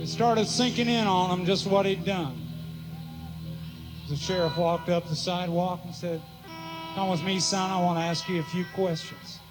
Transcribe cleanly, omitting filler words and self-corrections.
It started sinking in on him just what he'd done. The sheriff walked up the sidewalk and said, "Come with me, son. I want to ask you a few questions."